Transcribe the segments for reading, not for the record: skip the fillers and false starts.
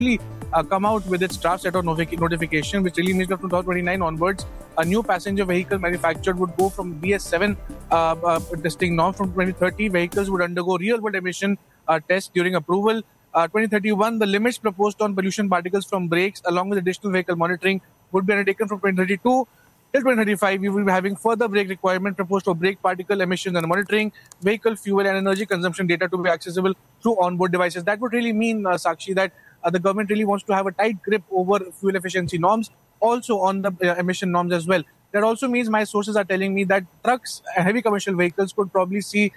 come out with its draft set of notification, which really means that from 2029 onwards, a new passenger vehicle manufactured would go from BS7 testing norm. From 2030, vehicles would undergo real-world emission tests during approval. 2031, the limits proposed on pollution particles from brakes, along with additional vehicle monitoring, would be undertaken from 2032. Till 2035, we will be having further brake requirement proposed for brake particle emissions and monitoring, vehicle fuel and energy consumption data to be accessible through onboard devices. That would really mean, Sakshi, that the government really wants to have a tight grip over fuel efficiency norms, also on the emission norms as well. That also means my sources are telling me that trucks and heavy commercial vehicles could probably see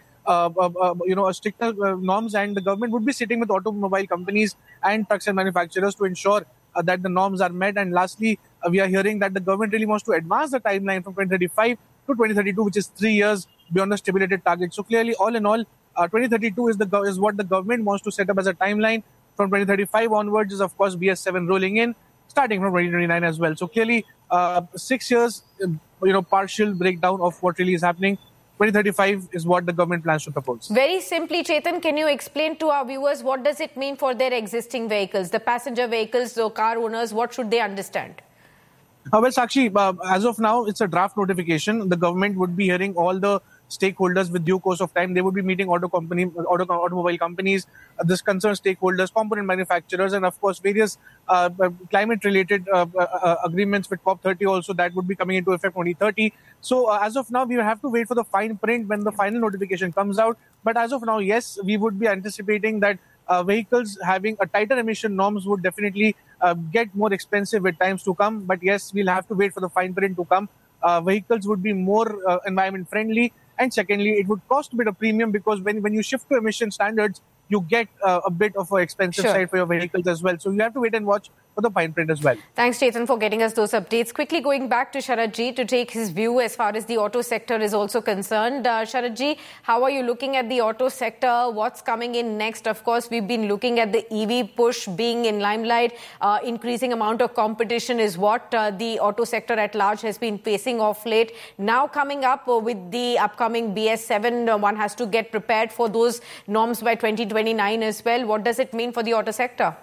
stricter norms, and the government would be sitting with automobile companies and trucks and manufacturers to ensure that the norms are met. And lastly, we are hearing that the government really wants to advance the timeline from 2035 to 2032, which is 3 years beyond the stipulated target. So clearly, all in all, 2032 is what the government wants to set up as a timeline. From 2035 onwards is, of course, BS7 rolling in, starting from 2029 as well. So clearly, 6 years, partial breakdown of what really is happening. 2035 is what the government plans to propose. Very simply, Chetan, can you explain to our viewers what does it mean for their existing vehicles, the passenger vehicles, the car owners? What should they understand? Well, Sakshi, as of now, it's a draft notification. The government would be hearing all the stakeholders with due course of time. They would be meeting automobile companies, this concerned stakeholders, component manufacturers, and of course various climate-related agreements with COP30 also that would be coming into effect 2030. So as of now, we have to wait for the fine print when the final notification comes out. But as of now, yes, we would be anticipating that vehicles having a tighter emission norms would definitely get more expensive with times to come. But yes, we'll have to wait for the fine print to come. Vehicles would be more environment friendly. And secondly, it would cost a bit of premium because when you shift to emission standards, you get a bit of an expensive side for your vehicles as well. So you have to wait and watch for the fine print as well. Thanks, Chetan, for getting us those updates. Quickly going back to Sharad Ji to take his view as far as the auto sector is also concerned. Sharad Ji, how are you looking at the auto sector? What's coming in next? Of course, we've been looking at the EV push being in limelight. Increasing amount of competition is what the auto sector at large has been facing of late. Now coming up with the upcoming BS7, one has to get prepared for those norms by 2029 as well. What does it mean for the auto sector?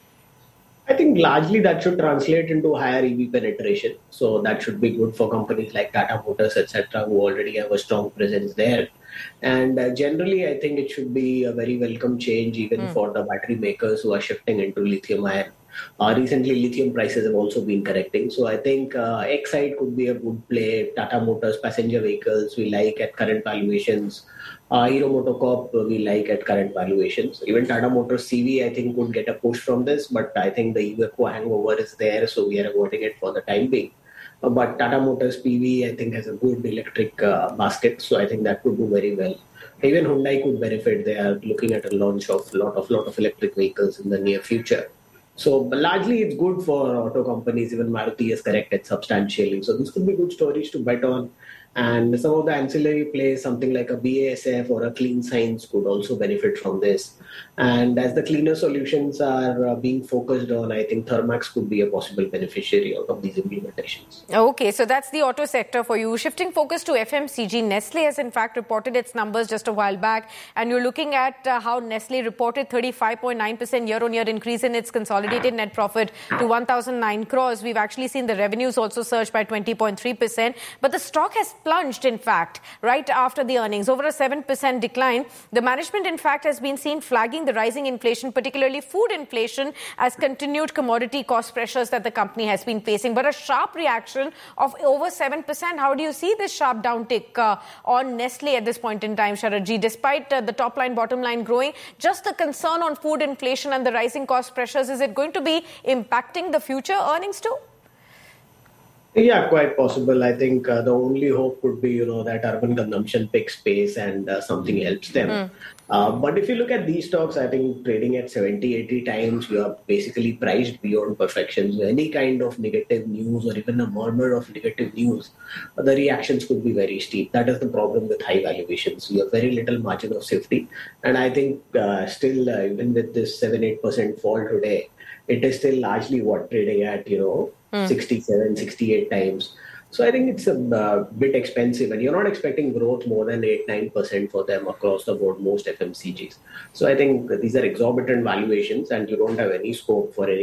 I think largely that should translate into higher EV penetration. So that should be good for companies like Tata Motors, etc., who already have a strong presence there. And generally, I think it should be a very welcome change even for the battery makers who are shifting into lithium ion. Recently, lithium prices have also been correcting. So I think Exide could be a good play. Tata Motors passenger vehicles we like at current valuations. Hero MotoCorp we like at current valuations. Even Tata Motors CV I think could get a push from this, but I think the Iveco hangover is there, so we are avoiding it for the time being. But Tata Motors PV I think has a good electric basket, so I think that could do very well. Even Hyundai could benefit. They are looking at a launch of lot of electric vehicles in the near future. So largely it's good for auto companies. Even Maruti has corrected substantially. So this could be good stories to bet on. And some of the ancillary plays, something like a BASF or a Clean Science could also benefit from this. And as the cleaner solutions are being focused on, I think Thermax could be a possible beneficiary out of these implementations. Okay, so that's the auto sector for you. Shifting focus to FMCG, Nestle has in fact reported its numbers just a while back. And you're looking at how Nestle reported 35.9% year-on-year increase in its consolidated net profit to 1,009 crores. We've actually seen the revenues also surge by 20.3%. But the stock has plunged, in fact, right after the earnings, over a 7% decline. The management, in fact, has been seen flagging the rising inflation, particularly food inflation, as continued commodity cost pressures that the company has been facing. But a sharp reaction of over 7%. How do you see this sharp downtick on Nestle at this point in time, Sharad Ji? Despite the top line, bottom line growing, just the concern on food inflation and the rising cost pressures, is it going to be impacting the future earnings too? Yeah, quite possible. I think the only hope could be, that urban consumption picks pace and something helps them. But if you look at these stocks, I think trading at 70, 80 times, you are basically priced beyond perfection. So any kind of negative news or even a murmur of negative news, the reactions could be very steep. That is the problem with high valuations. You have very little margin of safety. And I think still, even with this 7-8% fall today, it is still largely trading at, 67, 68 times. So I think it's a bit expensive, and you're not expecting growth more than 8-9% for them across the board, most FMCGs. So I think these are exorbitant valuations, and you don't have any scope for any